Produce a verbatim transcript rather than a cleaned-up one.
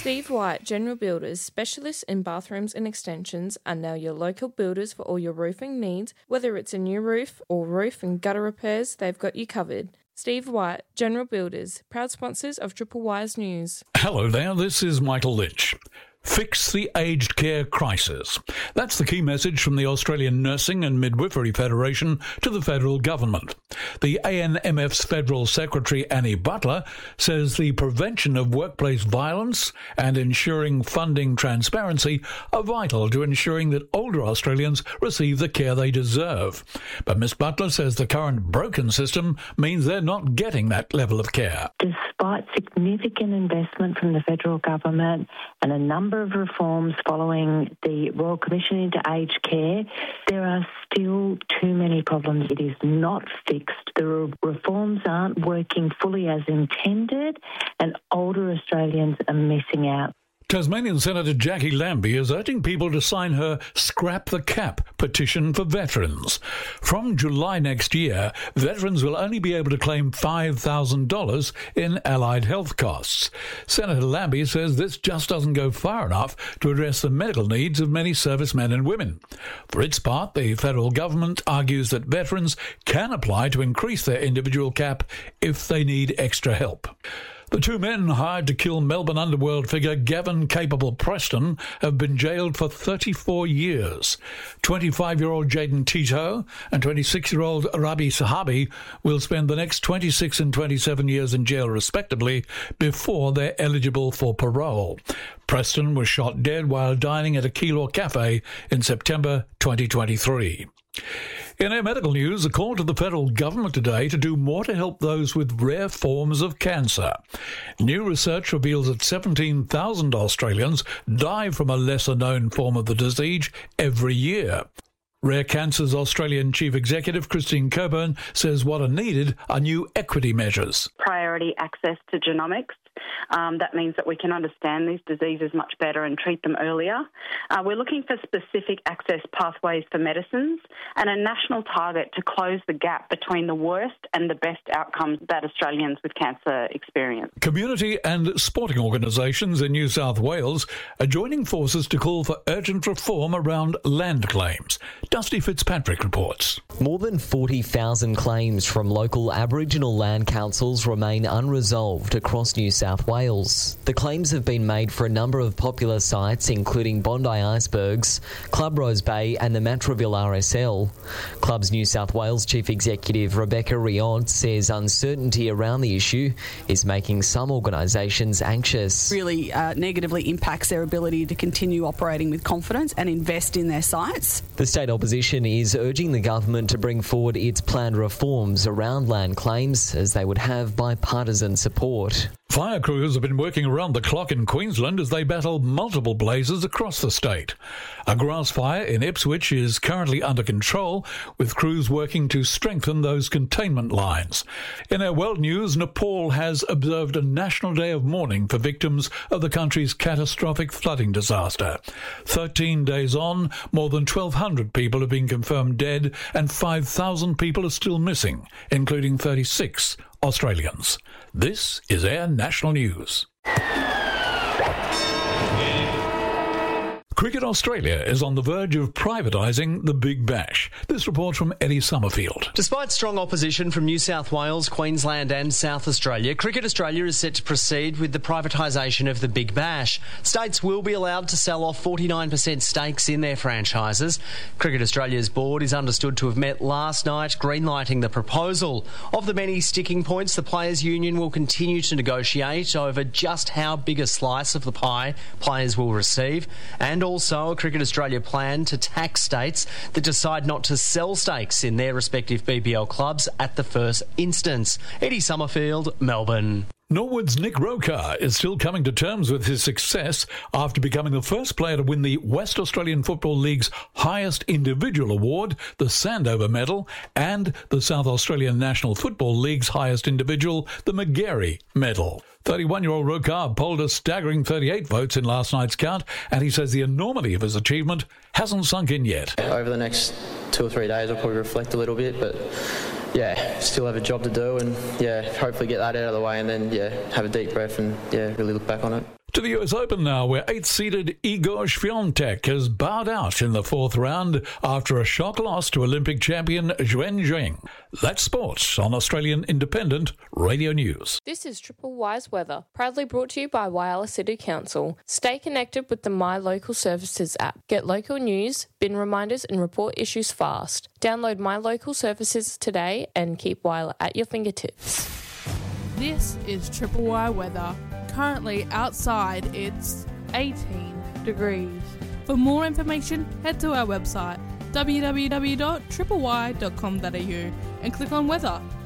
Steve White, General Builders, specialists in bathrooms and extensions, are now your local builders for all your roofing needs. Whether it's a new roof or roof and gutter repairs, they've got you covered. Steve White, General Builders, proud sponsors of Triple Wise News. Hello there, this is Michael Lynch. Fix the aged care crisis. That's the key message from the Australian Nursing and Midwifery Federation to the federal government. The A N M F's Federal Secretary Annie Butler says the prevention of workplace violence and ensuring funding transparency are vital to ensuring that older Australians receive the care they deserve. But Miss Butler says the current broken system means they're not getting that level of care. Despite significant investment from the federal government and a number of reforms following the Royal Commission into Aged Care, there are still too many problems. It is not fixed. The re- reforms aren't working fully as intended, and older Australians are missing out. Tasmanian Senator Jackie Lambie is urging people to sign her Scrap the Cap petition for veterans. From July next year, veterans will only be able to claim five thousand dollars in allied health costs. Senator Lambie says this just doesn't go far enough to address the medical needs of many servicemen and women. For its part, the federal government argues that veterans can apply to increase their individual cap if they need extra help. The two men hired to kill Melbourne underworld figure Gavin Capable Preston have been jailed for thirty-four years. twenty-five-year-old Jaden Tito and twenty-six-year-old Rabi Sahabi will spend the next twenty-six and twenty-seven years in jail respectively before they're eligible for parole. Preston was shot dead while dining at a Keilor cafe in September twenty twenty-three. In our medical news, a call to the federal government today to do more to help those with rare forms of cancer. New research reveals that seventeen thousand Australians die from a lesser-known form of the disease every year. Rare Cancer's Australian Chief Executive Christine Coburn says what are needed are new equity measures. Priority access to genomics. Um, that means that we can understand these diseases much better and treat them earlier. Uh, we're looking for specific access pathways for medicines and a national target to close the gap between the worst and the best outcomes that Australians with cancer experience. Community and sporting organisations in New South Wales are joining forces to call for urgent reform around land claims. Dusty Fitzpatrick reports. More than forty thousand claims from local Aboriginal land councils remain unresolved across New South Wales. The claims have been made for a number of popular sites, including Bondi Icebergs, Club Rose Bay and the Matraville R S L. Club's New South Wales Chief Executive Rebecca Riont says uncertainty around the issue is making some organisations anxious. Really uh, negatively impacts their ability to continue operating with confidence and invest in their sites. The state opposition is urging the government to bring forward its planned reforms around land claims, as they would have bipartisan support. Fire crews have been working around the clock in Queensland as they battle multiple blazes across the state. A grass fire in Ipswich is currently under control, with crews working to strengthen those containment lines. In our world news, Nepal has observed a national day of mourning for victims of the country's catastrophic flooding disaster. Thirteen days on, more than twelve hundred people have been confirmed dead and five thousand people are still missing, including thirty-six Australians. This is Air National News. Cricket Australia is on the verge of privatising the Big Bash. This report from Eddie Summerfield. Despite strong opposition from New South Wales, Queensland and South Australia, Cricket Australia is set to proceed with the privatisation of the Big Bash. States will be allowed to sell off forty-nine percent stakes in their franchises. Cricket Australia's board is understood to have met last night, greenlighting the proposal. Of the many sticking points, the Players' Union will continue to negotiate over just how big a slice of the pie players will receive, and also a Cricket Australia plan to tax states that decide not to sell stakes in their respective B B L clubs at the first instance. Eddie Summerfield, Melbourne. Norwood's Nick Rokar is still coming to terms with his success after becoming the first player to win the West Australian Football League's highest individual award, the Sandover Medal, and the South Australian National Football League's highest individual, the McGarry Medal. thirty-one-year-old Rokar polled a staggering thirty-eight votes in last night's count, and he says the enormity of his achievement hasn't sunk in yet. Over the next two or three days, I'll probably reflect a little bit, but yeah, still have a job to do, and yeah, hopefully get that out of the way, and then yeah, have a deep breath and yeah, really look back on it. To the U S Open now, where eight-seeded Igor Swiatek has bowed out in the fourth round after a shock loss to Olympic champion Zhuan Jing. That's sports on Australian Independent Radio News. This is Triple Y's weather, proudly brought to you by Whyalla City Council. Stay connected with the My Local Services app. Get local news, bin reminders and report issues fast. Download My Local Services today and keep Whyalla at your fingertips. This is Triple Y weather. Currently outside it's eighteen degrees. For more information, head to our website w w w dot triple y dot com dot a u and click on weather.